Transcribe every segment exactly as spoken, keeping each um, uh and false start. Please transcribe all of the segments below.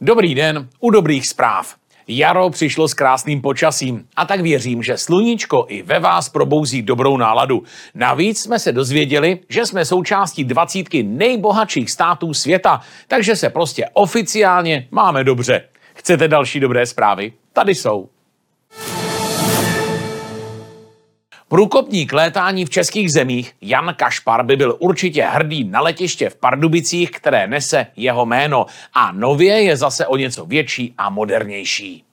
Dobrý den u dobrých zpráv. Jaro přišlo s krásným počasím a tak věřím, že sluníčko i ve vás probouzí dobrou náladu. Navíc jsme se dozvěděli, že jsme součástí dvacítky nejbohatších států světa, takže se prostě oficiálně máme dobře. Chcete další dobré zprávy? Tady jsou. Průkopník létání v českých zemích Jan Kašpar by byl určitě hrdý na letiště v Pardubicích, které nese jeho jméno. A nově je zase o něco větší a modernější.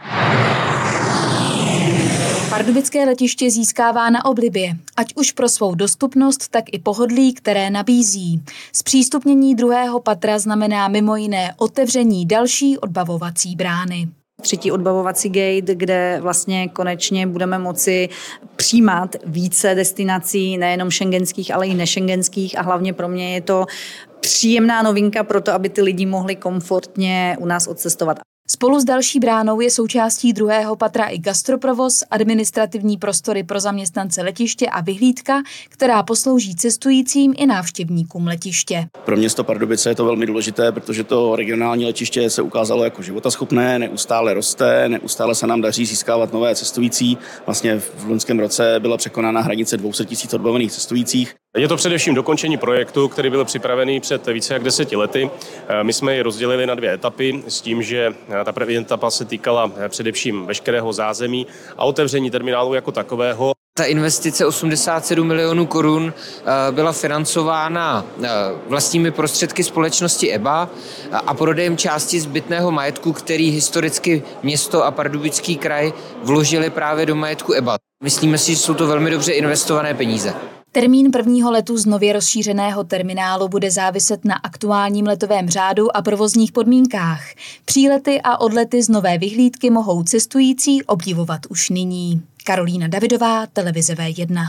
Pardubické letiště získává na oblibě, ať už pro svou dostupnost, tak i pohodlí, které nabízí. Zpřístupnění druhého patra znamená mimo jiné otevření další odbavovací brány. Třetí odbavovací gate, kde vlastně konečně budeme moci přijímat více destinací, nejenom šengenských, ale i nešengenských, a hlavně pro mě je to příjemná novinka pro to, aby ty lidi mohli komfortně u nás odcestovat. Spolu s další bránou je součástí druhého patra i gastroprovoz, administrativní prostory pro zaměstnance letiště a vyhlídka, která poslouží cestujícím i návštěvníkům letiště. Pro město Pardubice je to velmi důležité, protože to regionální letiště se ukázalo jako životaschopné, neustále roste, neustále se nám daří získávat nové cestující. Vlastně v loňském roce byla překonána hranice dvě stě tisíc odbavených cestujících. Je to především dokončení projektu, který byl připravený před více jak deseti lety. My jsme ji rozdělili na dvě etapy s tím, že ta první etapa se týkala především veškerého zázemí a otevření terminálu jako takového. Ta investice osmdesát sedm milionů korun byla financována vlastními prostředky společnosti E B A a prodejem části zbytného majetku, který historicky město a Pardubický kraj vložili právě do majetku E B A. Myslíme si, že jsou to velmi dobře investované peníze. Termín prvního letu z nově rozšířeného terminálu bude záviset na aktuálním letovém řádu a provozních podmínkách. Přílety a odlety z nové vyhlídky mohou cestující obdivovat už nyní. Karolína Davidová, televize V jedna.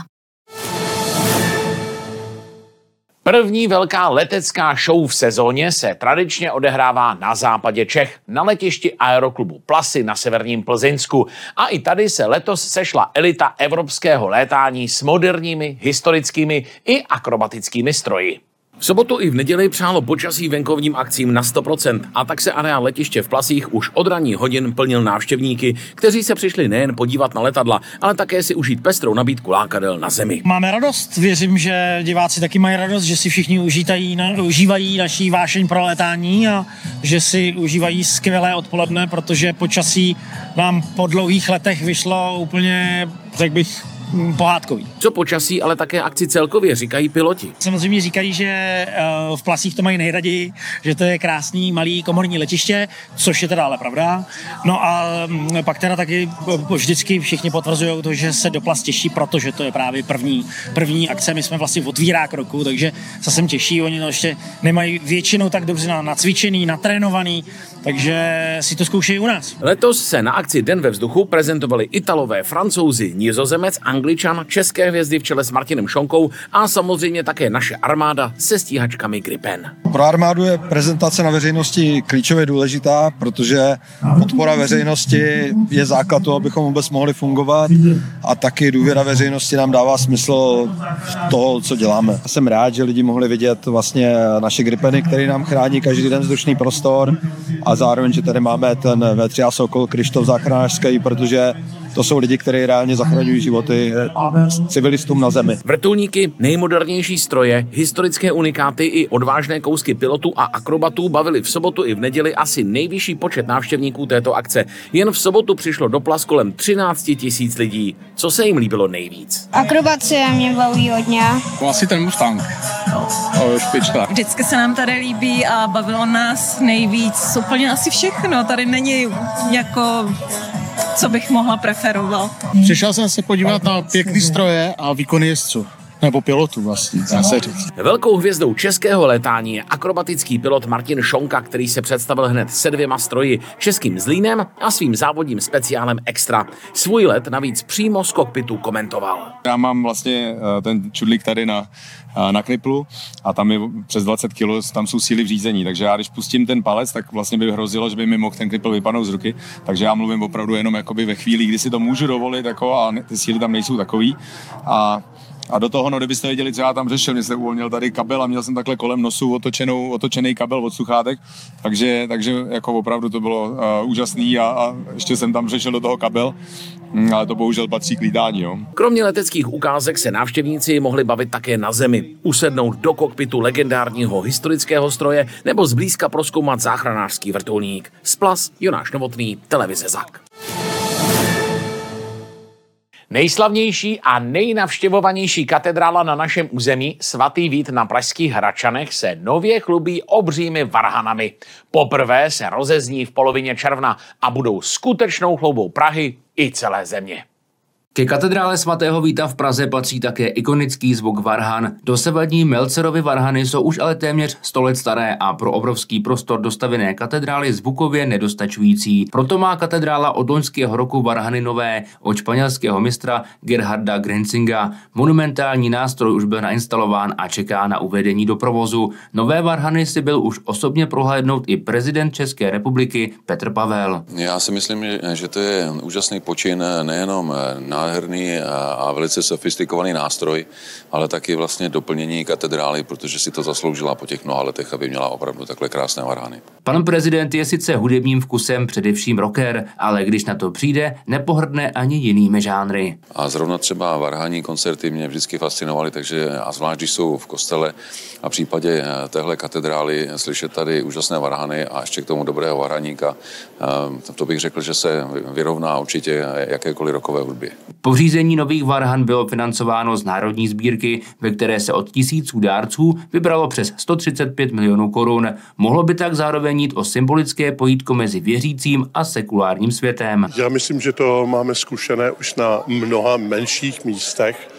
První velká letecká show v sezóně se tradičně odehrává na západě Čech, na letišti Aeroklubu Plasy na severním Plzeňsku. A i tady se letos sešla elita evropského létání s moderními, historickými i akrobatickými stroji. V sobotu i v neděli přálo počasí venkovním akcím na sto procent a tak se areál letiště v Plasích už od ranních hodin plnil návštěvníky, kteří se přišli nejen podívat na letadla, ale také si užít pestrou nabídku lákadel na zemi. Máme radost, věřím, že diváci taky mají radost, že si všichni užívají, užívají naší vášeň pro létání a že si užívají skvělé odpoledne, protože počasí nám po dlouhých letech vyšlo úplně, řekl bych, pohádkový. Co počasí, ale také akci celkově, říkají piloti. Samozřejmě říkají, že v Plasích to mají nejraději, že to je krásný malý komorní letiště, což je teda ale pravda. No a pak teda taky vždycky všichni potvrzují to, že se do Plas těší, protože to je právě první, první akce. My jsme vlastně otvírák roku, takže se sem těší. Oni to ještě nemají většinou tak dobře nacvičený, natrénovaný, takže si to zkoušejí u nás. Letos se na akci Den ve vzduchu prezentovali Italové, Francouzi, Nizozemec, Angličan, české hvězdy v čele s Martinem Šonkou a samozřejmě také naše armáda se stíhačkami Gripen. Pro armádu je prezentace na veřejnosti klíčově důležitá, protože podpora veřejnosti je základ toho, abychom vůbec mohli fungovat, a taky důvěra veřejnosti nám dává smysl toho, co děláme. Jsem rád, že lidi mohli vidět vlastně naše Gripeny, které nám chrání každý den vzdušný prostor, a zároveň, že tady máme ten vé tři A Sokol Kryštof záchranářský, protože to jsou lidi, kteří reálně zachraňují životy civilistům na zemi. Vrtulníky, nejmodernější stroje, historické unikáty i odvážné kousky pilotů a akrobatů bavili v sobotu i v neděli asi nejvyšší počet návštěvníků této akce. Jen v sobotu přišlo do Plas kolem třináct tisíc lidí. Co se jim líbilo nejvíc? Akrobacie mě baví hodně. Asi ten Mustang. No, špička. Vždycky se nám tady líbí a bavilo nás nejvíc úplně asi všechno. Tady není jako co bych mohla preferovat. Přišel jsem se podívat na pěkný stroje a výkony jezdců. Nebo pilotů vlastně, dá se říct. Velkou hvězdou českého létání je akrobatický pilot Martin Šonka, který se představil hned se dvěma stroji, českým Zlínem a svým závodním speciálem Extra. Svůj let navíc přímo z kokpitu komentoval. Já mám vlastně ten čudlík tady na, na kniplu a tam je přes dvacet kilo, tam jsou síly v řízení, takže já když pustím ten palec, tak vlastně by hrozilo, že by mi mohl ten knipl vypadnout z ruky, takže já mluvím opravdu jenom jakoby ve chvíli, kdy si to můžu dovolit jako, a ty síly tam nejsou takový. A A do toho, no kdybyste věděli, co já tam řešil, mě se uvolnil tady kabel a měl jsem takhle kolem nosu otočenou, otočený kabel od sluchátek, takže, takže jako opravdu to bylo uh, úžasný a, a ještě jsem tam řešil do toho kabel, mm, ale to bohužel patří k lítání. Jo. Kromě leteckých ukázek se návštěvníci mohli bavit také na zemi, usednout do kokpitu legendárního historického stroje nebo zblízka prozkoumat záchranářský vrtulník. Splas, Jonáš Novotný, televize Zak. Nejslavnější a nejnavštěvovanější katedrála na našem území, svatý Vít na pražských Hradčanech, se nově chlubí obřími varhanami. Poprvé se rozezní v polovině června a budou skutečnou chloubou Prahy i celé země. Ke katedrále svatého Víta v Praze patří také ikonický zvuk varhan. Dosavadní Meltzerovy varhany jsou už ale téměř sto let staré a pro obrovský prostor dostavěné katedrály zvukově nedostačující. Proto má katedrála od loňského roku varhany nové od španělského mistra Gerharda Grenzinga. Monumentální nástroj už byl nainstalován a čeká na uvedení do provozu. Nové varhany si byl už osobně prohlédnout i prezident České republiky Petr Pavel. Já si myslím, že to je úžasný počin nejenom na nádherný a velice sofistikovaný nástroj, ale taky vlastně doplnění katedrály, protože si to zasloužila po těch mnoha letech, aby měla opravdu takhle krásné varhany. Pan prezident je sice hudebním vkusem především rocker, ale když na to přijde, nepohrdne ani jinými žánry. A zrovna třeba varhaní koncerty mě vždycky fascinovaly, takže a zvlášť, když jsou v kostele a v případě téhle katedrály slyšet tady úžasné varhany a ještě k tomu dobrého varhaníka, to bych řekl, že se vyrovná určitě jakékoliv rokové hudbě. Pořízení nových varhan bylo financováno z národní sbírky, ve které se od tisíců dárců vybralo přes sto třicet pět milionů korun. Mohlo by tak zároveň jít o symbolické pojítko mezi věřícím a sekulárním světem. Já myslím, že to máme zkušené už na mnoha menších místech,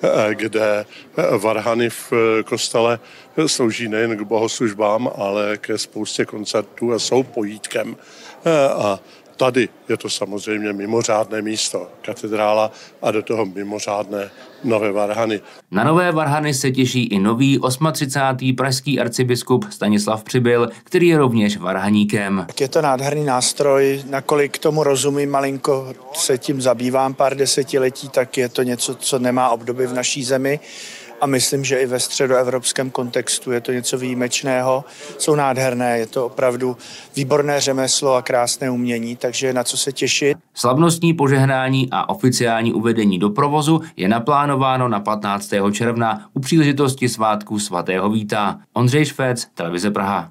kde varhany v kostele slouží nejen k bohoslužbám, ale ke spoustě koncertů a jsou pojítkem. A tady je to samozřejmě mimořádné místo, katedrála a do toho mimořádné nové varhany. Na nové varhany se těší i nový třicátý osmý pražský arcibiskup Stanislav Přibyl, který je rovněž varhaníkem. Je to nádherný nástroj, nakolik tomu rozumím, malinko se tím zabývám pár desetiletí, tak je to něco, co nemá obdoby v naší zemi. A myslím, že i ve středoevropském kontextu je to něco výjimečného. Jsou nádherné, je to opravdu výborné řemeslo a krásné umění, takže na co se těšit. Slavnostní požehnání a oficiální uvedení do provozu je naplánováno na patnáctého června u příležitosti svátku svatého Víta. Ondřej Švec, televize Praha.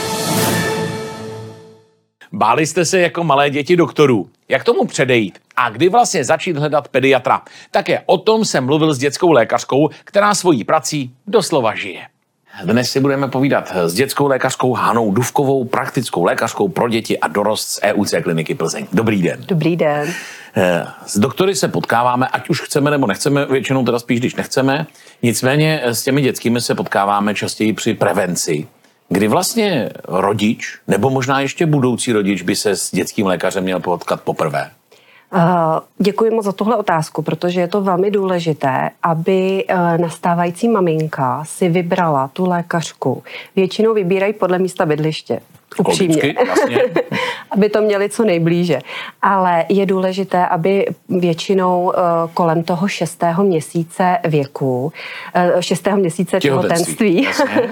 Báli jste se jako malé děti doktorů. Jak tomu předejít? A kdy vlastně začít hledat pediatra? Také o tom jsem mluvil s dětskou lékařkou, která svojí prací doslova žije. Dnes si budeme povídat s dětskou lékařkou Hanou Dufkovou, praktickou lékařkou pro děti a dorost z E U C kliniky Plzeň. Dobrý den. Dobrý den. S doktory se potkáváme, ať už chceme nebo nechceme, většinou teda spíš, když nechceme. Nicméně s těmi dětskými se potkáváme častěji při prevenci. Kdy vlastně rodič, nebo možná ještě budoucí rodič, by se s dětským lékařem měl potkat poprvé? Děkuji moc za tuhle otázku, protože je to velmi důležité, aby nastávající maminka si vybrala tu lékařku. Většinou vybírají podle místa bydliště. Upřímně. Vlastně. Aby to měli co nejblíže. Ale je důležité, aby většinou kolem toho šestého měsíce věku, šestého měsíce těhotenství,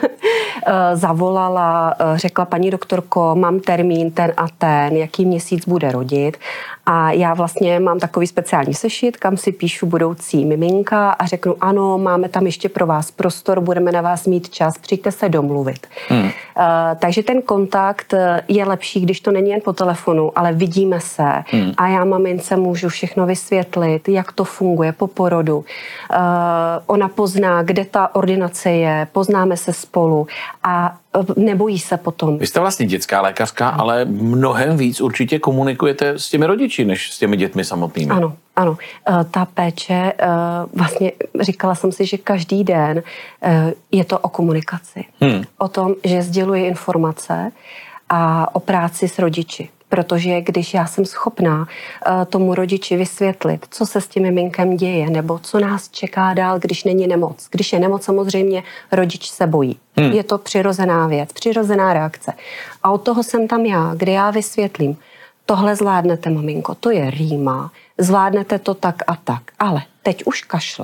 zavolala, řekla paní doktorko, mám termín ten a ten, jaký měsíc bude rodit. A já vlastně mám takový speciální sešit, kam si píšu budoucí miminka a řeknu, ano, máme tam ještě pro vás prostor, budeme na vás mít čas, přijďte se domluvit. Hmm. Uh, takže ten kontakt je lepší, když to není jen po telefonu, ale vidíme se hmm. a já mamince můžu všechno vysvětlit, jak to funguje po porodu. Uh, ona pozná, kde ta ordinace je, poznáme se spolu a nebojí se potom. Vy jste vlastně dětská lékařka, ale mnohem víc určitě komunikujete s těmi rodiči, než s těmi dětmi samotnými. Ano, ano. Ta péče, vlastně říkala jsem si, že každý den je to o komunikaci. Hmm. O tom, že sděluji informace a o práci s rodiči. Protože když já jsem schopná uh, tomu rodiči vysvětlit, co se s tím miminkem děje, nebo co nás čeká dál, když není nemoc. Když je nemoc, samozřejmě rodič se bojí. Hmm. Je to přirozená věc, přirozená reakce. A od toho jsem tam já, kdy já vysvětlím, tohle zvládnete, maminko, to je rýma, zvládnete to tak a tak, ale teď už kašle.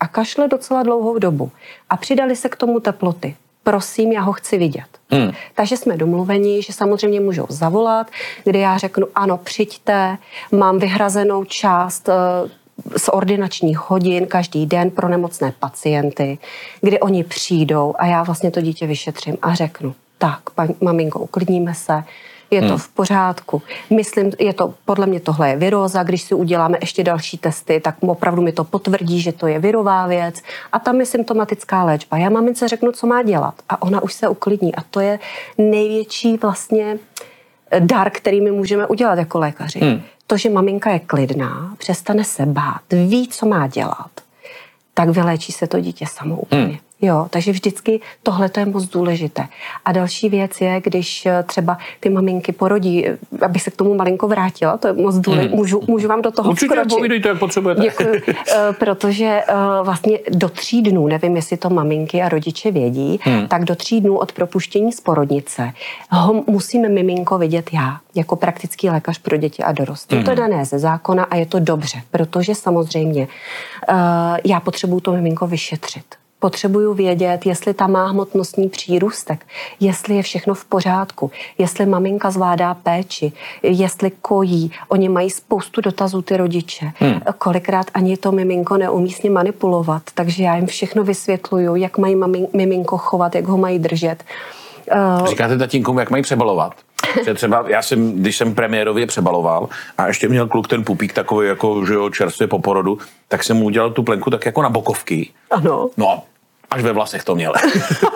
a kašle docela dlouhou dobu a přidali se k tomu teploty, prosím, já ho chci vidět. Hmm. Takže jsme domluveni, že samozřejmě můžou zavolat, kdy já řeknu, ano, přijďte, mám vyhrazenou část z ordinačních hodin každý den pro nemocné pacienty, kdy oni přijdou a já vlastně to dítě vyšetřím a řeknu, tak, paní, maminko, uklidníme se, je to hmm. v pořádku. Myslím, je to, podle mě tohle je viróza, když si uděláme ještě další testy, tak opravdu mi to potvrdí, že to je virová věc a tam je symptomatická léčba. Já mamince řeknu, co má dělat a ona už se uklidní a to je největší vlastně dar, který my můžeme udělat jako lékaři. Hmm. To, že maminka je klidná, přestane se bát, ví, co má dělat, tak vyléčí se to dítě samo úplně. Hmm. Jo, takže vždycky tohle je moc důležité. A další věc je, když třeba ty maminky porodí, abych se k tomu malinko vrátila, to je moc důležité, hmm. můžu, můžu vám do toho Určitě vkročit. povídejte, jak potřebujete. Děkuji, protože vlastně do tří dnů, nevím, jestli to maminky a rodiče vědí, hmm. tak do tří dnů od propuštění z porodnice ho musíme miminko vidět já, jako praktický lékař pro děti a dorost. Hmm. To je dané ze zákona a je to dobře, protože samozřejmě já potřebuju to miminko vyšetřit. Potřebuju vědět, jestli tam má hmotnostní přírůstek, jestli je všechno v pořádku, jestli maminka zvládá péči, jestli kojí. Oni mají spoustu dotazů, ty rodiče. Hmm. Kolikrát ani to miminko neumí s ním manipulovat, takže já jim všechno vysvětluju, jak mají mamin, miminko chovat, jak ho mají držet. Říkáte tatínkům, jak mají přebalovat? Že třeba já jsem, když jsem premiérově přebaloval a ještě měl kluk ten pupík takový jako, že jo, čerstvě po porodu, tak jsem mu udělal tu plenku tak jako na bokovky. Ano. No, až ve vlasech to měl.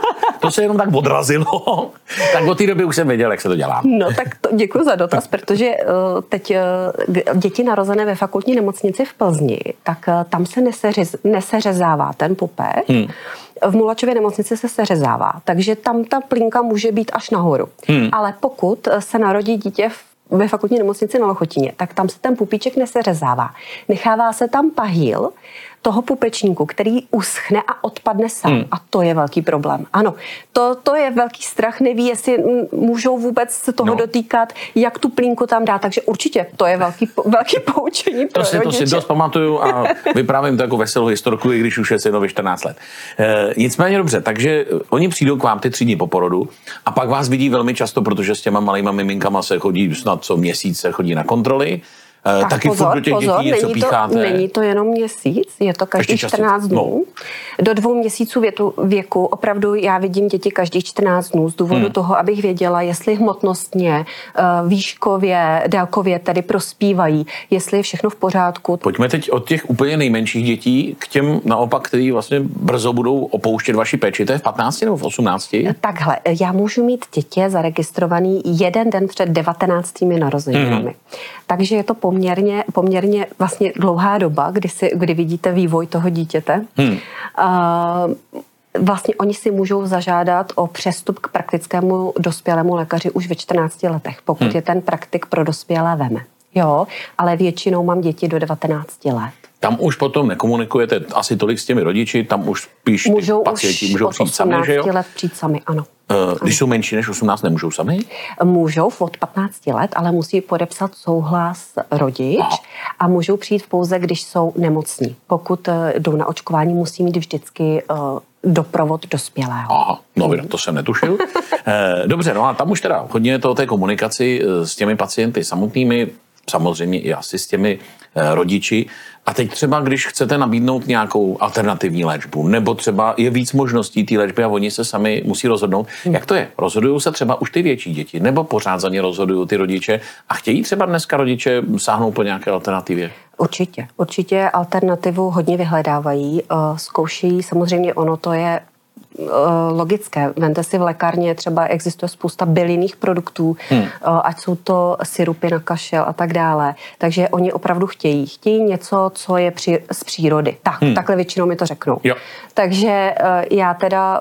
To se jenom tak odrazilo. Tak od té doby už jsem věděl, jak se to dělá. No tak to, děkuji za dotaz, protože uh, teď uh, děti narozené ve fakultní nemocnici v Plzni, tak uh, tam se neseřez, neseřezává ten pupek. Hmm. V Mulačově nemocnici se seřezává, takže tam ta plínka může být až nahoru. Hmm. Ale pokud se narodí dítě v ve fakultní nemocnici na Lochotíně, tak tam se ten pupíček neseřezává. Nechává se tam pahýl toho pupečníku, který uschne a odpadne sám. Hmm. A to je velký problém. Ano, to, to je velký strach, neví, jestli můžou vůbec se toho no. dotýkat, jak tu plínku tam dá. Takže určitě to je velký, velký poučení pro to si, rodiče. To si dost pamatuju a vyprávím to jako veselou historku, i když už je synovi čtrnáct let. E, nicméně dobře, takže oni přijdou k vám ty tři dny po porodu a pak vás vidí velmi často, protože s těma malýma miminkama se chodí snad co měsíc se chodí na kontroly. Tak taky pozor, do těch pozor, dětí něco není, pícháte. to, není to jenom měsíc, je to každý čtrnáct dnů. No. Do dvou měsíců větu, věku opravdu já vidím děti každých čtrnáct dnů z důvodu hmm. toho, abych věděla, jestli hmotnostně, výškově, délkově tedy prospívají, jestli je všechno v pořádku. Pojďme teď od těch úplně nejmenších dětí k těm naopak, který vlastně brzo budou opouštět vaši péči. To je v patnácti nebo v osmnácti? Takhle, já můžu mít dítě zaregistrovaný jeden den před devatenáctými narozeninami. Hmm. Takže je to poměrně, poměrně vlastně dlouhá doba, kdy, si, kdy vidíte vývoj toho dítěte. Hmm. Uh, vlastně oni si můžou zažádat o přestup k praktickému dospělému lékaři už ve čtrnácti letech, pokud hmm. je ten praktik pro dospělé veme. Jo, ale většinou mám děti do devatenácti let. Tam už potom nekomunikujete asi tolik s těmi rodiči, tam už spíš můžou pacienti už můžou přijít sami, že jo? let přijít sami, ano. Uh, když jsou menší než osmnáct, nemůžou sami? Můžou od patnácti let, ale musí podepsat souhlas rodič Aha. a můžou přijít pouze, když jsou nemocní. Pokud uh, jdou na očkování, musí mít vždycky uh, doprovod dospělého. Aha, no to jsem netušil. Dobře, no a tam už teda hodně to o té komunikaci s těmi pacienty samotnými, samozřejmě i asi s těmi rodiči. A teď třeba, když chcete nabídnout nějakou alternativní léčbu, nebo třeba je víc možností té léčby a oni se sami musí rozhodnout. Hmm. Jak to je? Rozhodují se třeba už ty větší děti, nebo pořád za ně rozhodují ty rodiče a chtějí třeba dneska rodiče sáhnout po nějaké alternativě? Určitě. Určitě alternativu hodně vyhledávají, zkoušejí. Samozřejmě ono to je logické. Vemte si v lékárně, třeba existuje spousta bylinných produktů, hmm. ať jsou to sirupy na kašel a tak dále. Takže oni opravdu chtějí. Chtějí něco, co je při, z přírody. Tak, hmm. takhle většinou mi to řeknou. Jo. Takže já teda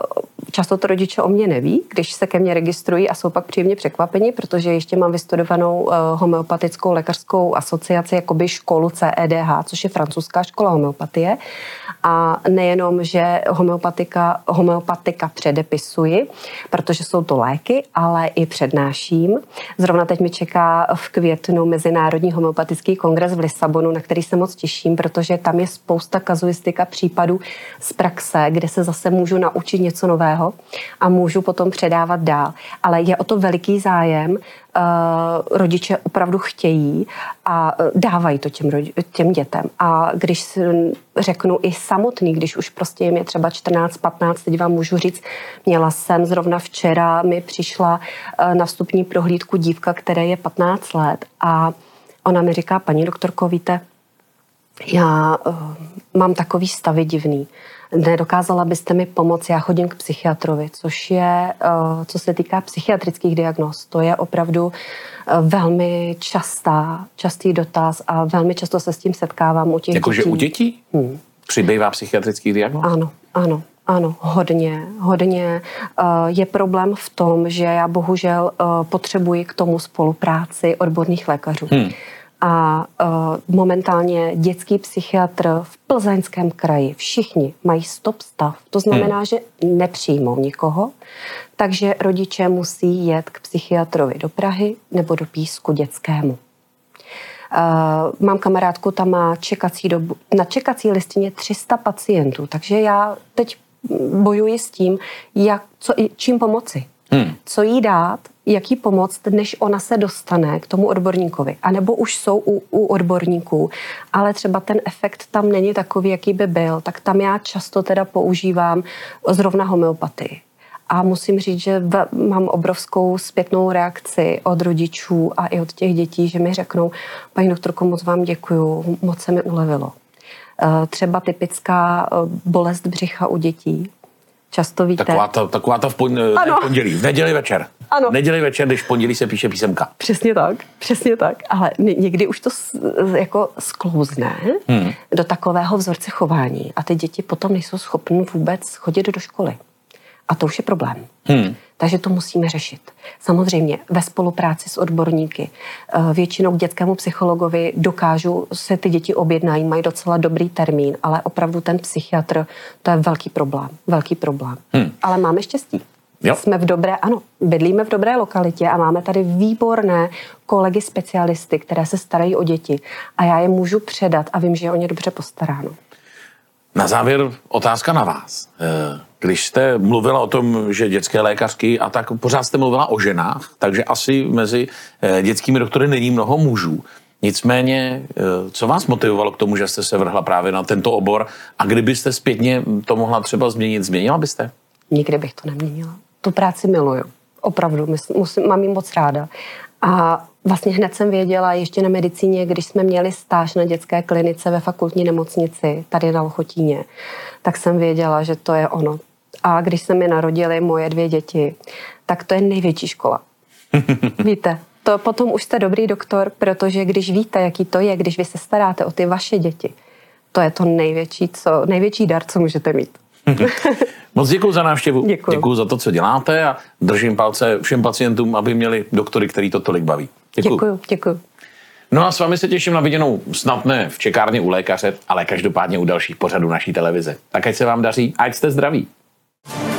často to rodiče o mě neví, když se ke mně registrují a jsou pak příjemně překvapeni, protože ještě mám vystudovanou uh, homeopatickou lékařskou asociaci, jakoby školu C E D H, což je francouzská škola homeopatie. A nejenom, že homeopatika, homeopatika předepisuji, protože jsou to léky, ale i přednáším. Zrovna teď mi čeká v květnu Mezinárodní homeopatický kongres v Lisabonu, na který se moc těším, protože tam je spousta kazuistika případů z praxe, kde se zase můžu naučit něco nového a můžu potom předávat dál. Ale je o to veliký zájem, rodiče opravdu chtějí a dávají to těm, těm dětem. A když řeknu i samotný, když už prostě jim je třeba čtrnáct patnáct, teď vám můžu říct, měla jsem zrovna včera, mi přišla na vstupní prohlídku dívka, které je patnáct let a ona mi říká, paní doktorko, víte, já uh, mám takový stavy divný. Nedokázala byste mi pomoct, já chodím k psychiatrovi, což je, uh, co se týká psychiatrických diagnóz, to je opravdu uh, velmi častá, častý dotaz a velmi často se s tím setkávám u těch Jakože dětí. u dětí? Hmm. Přibývá psychiatrických diagnóz? Ano, ano. Ano, hodně, hodně. Je problém v tom, že já bohužel potřebuji k tomu spolupráci odborných lékařů. Hmm. A momentálně dětský psychiatr v Plzeňském kraji, všichni mají stop stav. To znamená, hmm. že nepřijmou nikoho, takže rodiče musí jet k psychiatrovi do Prahy nebo do Písku dětskému. Uh, mám kamarádku, tam má čekací dobu, na čekací listině tři sta pacientů, takže já teď bojuji s tím, jak, co, čím pomoci. Hmm. Co jí dát, jak jí pomoct, než ona se dostane k tomu odborníkovi. A nebo už jsou u, u odborníků, ale třeba ten efekt tam není takový, jaký by byl, tak tam já často teda používám zrovna homeopatii. A musím říct, že v, mám obrovskou zpětnou reakci od rodičů a i od těch dětí, že mi řeknou, paní doktorko, moc vám děkuju, moc se mi ulevilo. Třeba typická bolest břicha u dětí. Často víte. Taková to, taková to v, pon, v pondělí, v neděli večer. Ano. V neděli večer, když v pondělí se píše písemka. Přesně tak, přesně tak. Ale někdy už to jako sklouzne hmm. do takového vzorce chování a ty děti potom nejsou schopny vůbec chodit do školy. A to už je problém. Hmm. Takže to musíme řešit. Samozřejmě ve spolupráci s odborníky. Většinou k dětskému psychologovi dokážu se ty děti objednají, mají docela dobrý termín, ale opravdu ten psychiatr, to je velký problém. Velký problém. Hmm. Ale máme štěstí. Jo. Jsme v dobré, ano, bydlíme v dobré lokalitě a máme tady výborné kolegy specialisty, které se starají o děti. A já je můžu předat a vím, že je o ně dobře postaráno. Na závěr otázka na vás. Když jste mluvila o tom, že dětské lékařky a tak pořád jste mluvila o ženách, takže asi mezi dětskými doktory není mnoho mužů. Nicméně, co vás motivovalo k tomu, že jste se vrhla právě na tento obor a kdybyste zpětně to mohla třeba změnit, změnila byste? Nikdy bych to neměnila. Tu práci miluju. Opravdu, musím, mám ji moc ráda. A vlastně hned jsem věděla ještě na medicíně, když jsme měli stáž na dětské klinice ve fakultní nemocnici, tady na Lochotíně, tak jsem věděla, že to je ono. A když se mi narodily moje dvě děti, tak to je největší škola. Víte, to potom už jste dobrý doktor, protože když víte, jaký to je, když vy se staráte o ty vaše děti, to je to největší, co, největší dar, co můžete mít. Moc děkuju za návštěvu. Děkuju. Děkuju za to, co děláte a držím palce všem pacientům, aby měli doktory, který to tolik baví. Děkuju. Děkuju, děkuju. No a s vámi se těším na viděnou snad ne v čekárně u lékaře, ale každopádně u dalších pořadů naší televize. Tak ať se vám daří, ať jste zdraví.